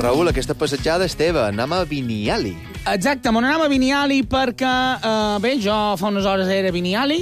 Raül, aquesta passejada és teva. Anem a Vinyali. Exacte, me n'anem a Vinyali perquè, bé, jo fa unes hores era a Vinyali,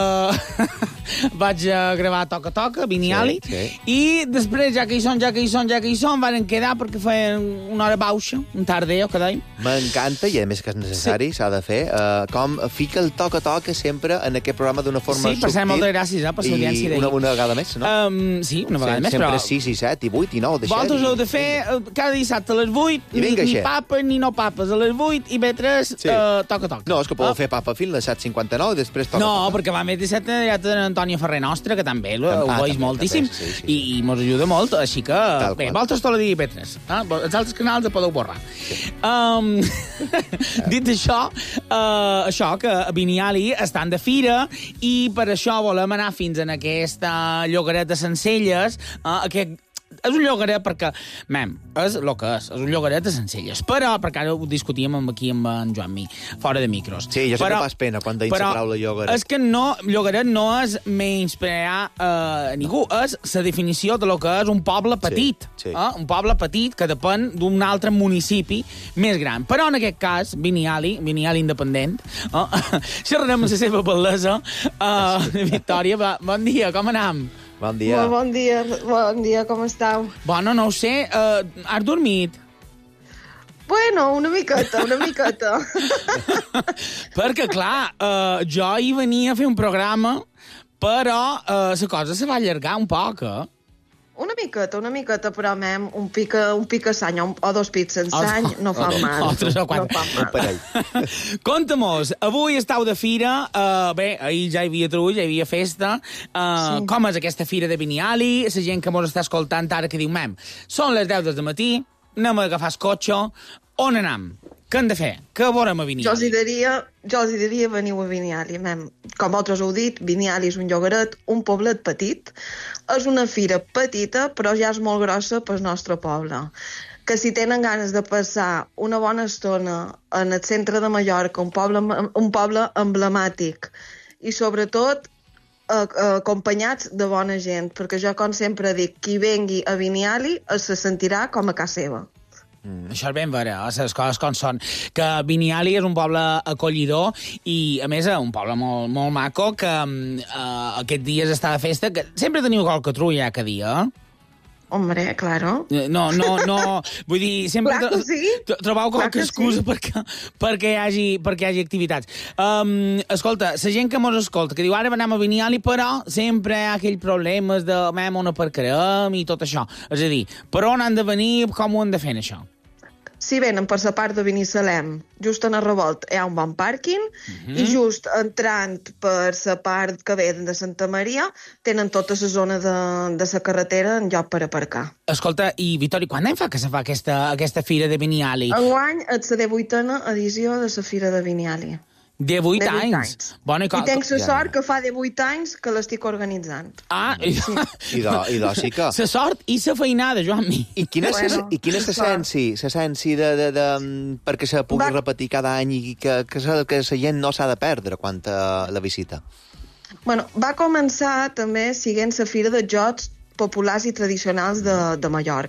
vaig a gravar Toca Toca, Vinyali, i després, ja que hi som, van quedar perquè feien una hora baixa, un tardeo, que dèiem. M'encanta, i a més que és necessari, s'ha de fer, com fica el Toca Toca sempre en aquest programa d'una forma subtil. Sí, per ser moltes gràcies, per l'audiència d'ahir. I una vegada més, no? Sí, una vegada més, però... Sempre 6, i 7, i 8, i 9, vosaltres heu de fer cada dissabte a les 8, ni papes ni no papes, a les 8 i B3 Toca Toca. No, és que podeu fer papa fins a les 7:59 i després Toca Toca. No, perquè va més dissabte ja tenen Antònia Ferrer Nostra, que també ho veig moltíssim, i mos ajuda molt, així que... Bé, vosaltres tot el dia B3. Els altres canals el podeu borrar. Dit això, que a Vinyali estan de fira i per això volem anar fins en aquesta llogaret de Sencelles, és un llogaret perquè, és el que és un llogaret de Sencelles, però, perquè ara ho discutíem aquí amb en Joan fora de micros. Sí, jo sé que fas pena quan deim la paraula llogaret. És que llogaret no és menysprear ningú, és la definició de lo que és un poble petit. Un poble petit que depèn d'un altre municipi més gran. Però en aquest cas, Vinyali independent, xerrarem amb la seva bellesa. Victòria, bon dia, com anem? Bon dia. Bon dia, com esteu? Bueno, no ho sé, has dormit? Bueno, una miqueta. Perquè, clar, jo hi venia a fer un programa, però la cosa se va allargar un poc, Una miqueta, però un pic a sany o dos pics en sany no fan mal. O tres o quatre. Conta-mos, avui estàu de fira, bé, ahir ja hi havia trull, ja hi havia festa, com és aquesta fira de Vinyali, la gent que mos està escoltant ara que diu, són les 10 del matí, anem a agafar el cotxe, on anem? Què hem de fer? Què veurem a Vinyali? Jo els diria veniu a Vinyali. Com vosaltres heu dit, Vinyali és un llogaret, un poblet petit. És una fira petita, però ja és molt grossa pel nostre poble. Que si tenen ganes de passar una bona estona en el centre de Mallorca, un poble emblemàtic, i sobretot acompanyats de bona gent, perquè jo, com sempre dic, qui vengui a Vinyali se sentirà com a casa seva. Això és ben vera, les coses com són. Que Vinyali és un poble acollidor i, a més, un poble molt, molt maco que aquest dies està de festa, que sempre teniu qualque trulla cada dia, Hombre, claro. No, vull dir, sempre trobeu qualque excusa perquè hi hagi activitats. Escolta, la gent que mos escolta, que diu ara anem a Vinyali, però sempre hi ha aquells problemes de on aparcarem i tot això. És a dir, per on han de venir, com ho han de fer, això? Si venen per la part de Binissalem, just en el revolt hi ha un bon pàrquing, i just entrant per la part que ve de Santa Maria, tenen tota la zona de la carretera en lloc per aparcar. Escolta, i Vitori, quan fa que se fa aquesta fira de Vinyali? Enguany és la 18a edició de la fira de Vinyali. 18 anys. Bueno, I tenc la sort que fa 18 anys que l'estic organitzant. Idò, sí que... La sort i la feinada, Joan-Mi. I quina és l'essència perquè se pugui repetir cada any i que la gent no s'ha de perdre quan la visita? Bueno, va començar també siguent la fira de jocs populars i tradicionals de Mallorca.